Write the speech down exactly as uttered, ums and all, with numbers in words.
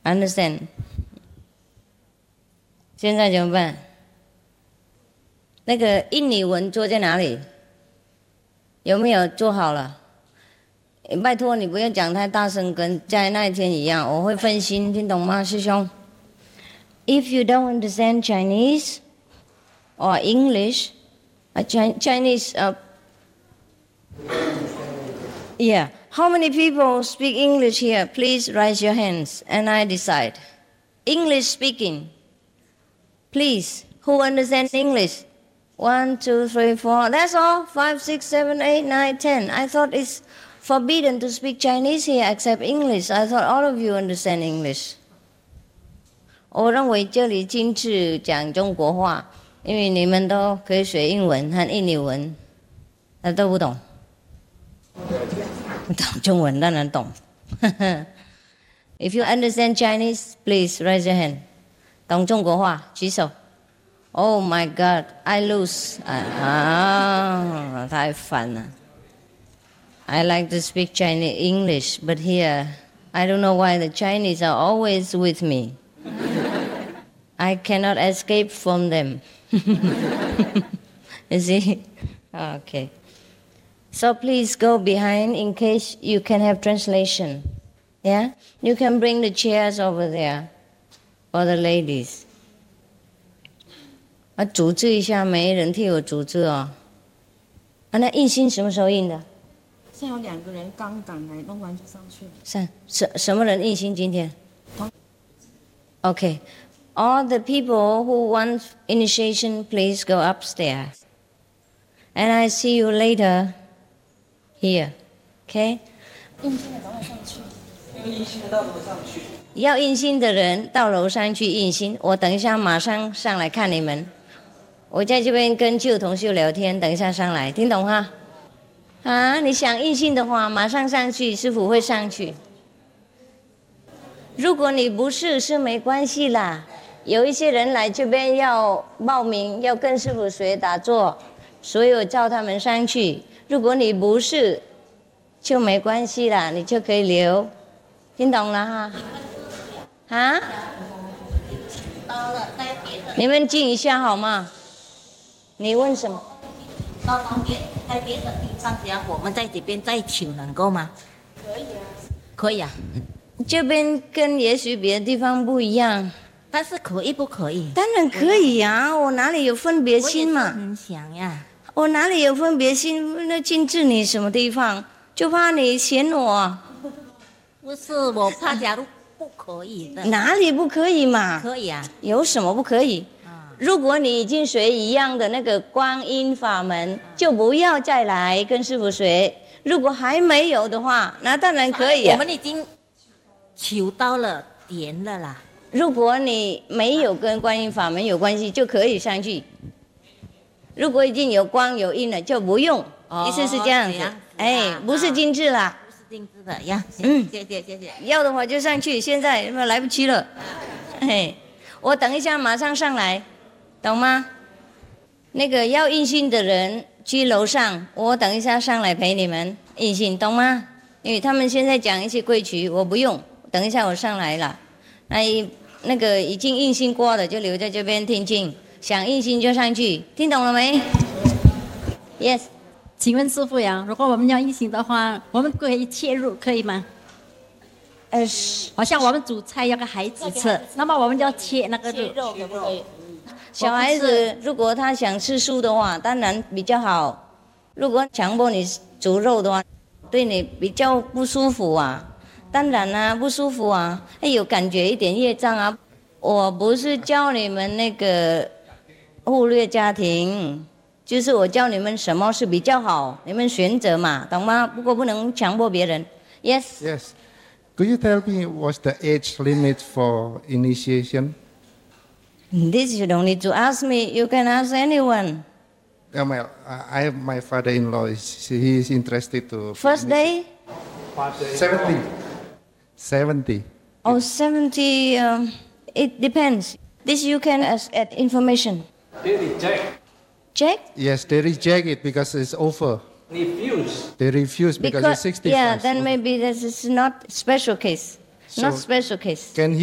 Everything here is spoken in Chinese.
Understand？ 现在怎么办？那个印尼文做在哪里？有没有做好了？拜托你不要讲太大声，跟在那一天一样，我会分心，听懂吗，师兄 ？If you don't understand Chinese or English, uh, Chinese, uh, yeah. How many people speak English here? Please raise your hands, and I decide. English speaking, please. Who understands English? One, two, three, four. That's all. Five, six, seven, eight, nine, ten. I thought it's forbidden to speak Chinese here except English. I thought all of you understand English. 我认为这里禁止讲中国话，因为你们都可以学英文和印尼文，那都不懂。懂中文当然懂。If you understand Chinese, please raise your hand. 懂中国话举手。Oh my God, I lose. 啊，太烦了。I like to speak Chinese English, but here I don't know why the Chinese are always with me. I cannot escape from them. You see? Okay. So please go behind in case you can have translation. Yeah? You can bring the chairs over there for the ladies. 啊，组织一下，没人替我组织哦。啊，那印心什么时候印的？ 现在有两个人刚赶来，弄完就上去了。 是什什么人印心今天 ？Okay. All the people who want initiation, please go upstairs. And I see you later here. Okay? 印心的赶快上去。要印心的到楼上去。 要印心的人到楼上去印心。我等一下马上上来看你们。我在这边跟旧同学聊天，等一下上来，听懂哈？啊，你想印心的话，马上上去，师父会上去。如果你不是，是没关系啦。有一些人来这边要报名，要跟师父学打坐，所以我叫他们上去。如果你不是，就没关系啦，你就可以留。听懂了哈？啊？你们静一下好吗？你问什么？ 到旁边，在别的地方，只要我们在这边再求，能够吗？ 可以啊。 可以啊。 这边跟也许别的地方不一样。 但是可以不可以？ 当然可以呀、啊，我哪里有分别心嘛？ 我也是很想呀。 我哪里有分别心？那禁止你什么地方？就怕你嫌我。 不是，我怕假如不可以的。 哪里不可以嘛？ 可以啊。 有什么不可以？如果你已经学一样的那个观音法门，就不要再来跟师父学。如果还没有的话，那当然可以、啊。 我们已经求到了点了啦。 如果你没有跟观音法门有关系，就可以上去。如果已经有光有印了，就不用。哦、意思是这样子。哎，啊、不是精致啦。 不是精致的呀。 嗯， 谢谢谢谢。 要的话就上去，现在因为来不及了。哎，我等一下马上上来。懂吗？那个要印心的人去楼上，我等一下上来陪你们印心，懂吗？因为他们现在讲一些规矩，我不用，等一下我上来了。那那个已经印心过的就留在这边听经，想印心就上去，听懂了没 ？Yes。 请问师父呀，如果我们要印心的话，我们可以切入，可以吗？ 呃， 好像我们煮菜要个孩子吃，那么我们就要切那个肉， 可不可以？ 小孩子如果他想吃素的话，当然比较好。如果强迫你煮肉的话，对你比较不舒服啊。当然啊，不舒服啊，哎有感觉一点业障啊。我不是教你们那个忽略家庭，就是我教你们什么是比较好，你们选择嘛，懂吗？不过不能强迫别人。Yes. Yes. Could you tell me what's the age limit for initiation? This you don't need to ask me. You can ask anyone. Yeah, my, I have my father-in-law. He is interested to. First day? Seventy. Seventy. Oh, seventy. Um, it depends. This you can ask at information. They reject. Check? Yes, they reject it because it's over. Refuse. They refuse because, because it's sixty-five. Yeah, then maybe this is not special case. So not special case. Can he